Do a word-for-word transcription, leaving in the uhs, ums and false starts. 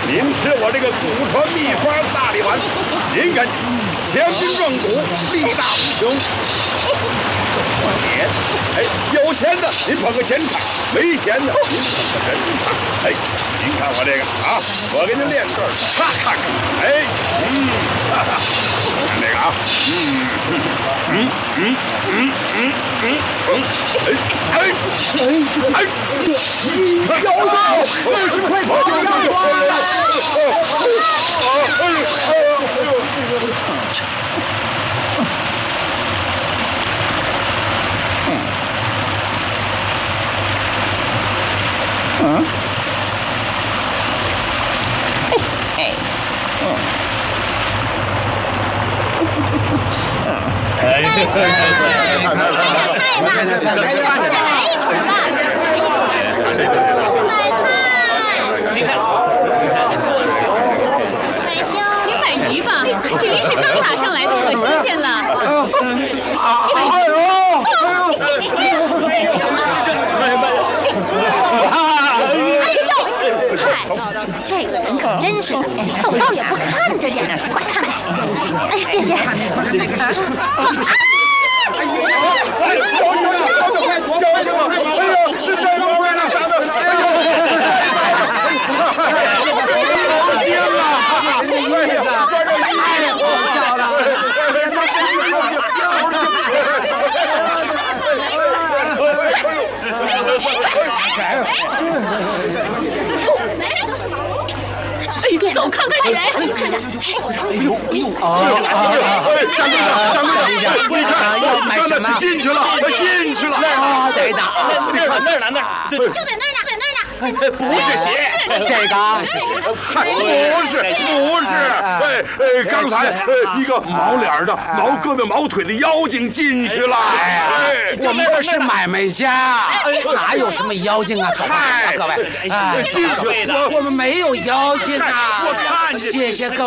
您是我这个祖传秘方大力丸，您赶紧强兵壮骨，力大无穷。钱，哎，有钱的您捧个钱场，没钱的您捧个人场。哎，您看我这个啊，我给您练这儿，咔咔咔，哎，嗯，哈哈，看这个啊，嗯嗯嗯嗯嗯嗯嗯，哎哎哎哎，小子，二十块钱就要了。嗯，哎，嗯，哎，太太太太太再来一盘吧，来一盘，买菜。你看，买香，你买鱼吧，这鱼是刚打上来的，可新鲜了。哎呦，哎呦，嗨，这个人可真是的，走道也不看着点儿，快看看。哎，谢谢。啊！哎呦！哎呦！高兴了，高兴了！哎呦，是真毛病了，咱们！哎呦！高兴了！哎呀，太好笑了！继续走，看看起来，去看看。哎呦哎呦！啊！张队长，张队长，你看，刚才进去了，进去了。啊，对的，那儿呢，那儿呢，那儿，就在那儿呢，在那儿呢。不是鞋，这个，嗨，不是，不是，哎哎，刚才呃一个毛脸的、毛胳膊、毛腿的妖精进去了。哎， 我们这是买卖家，哪有什么妖精啊？嗨，各位， 进去了， 我们没有妖精啊！ 我看见， 谢谢各位。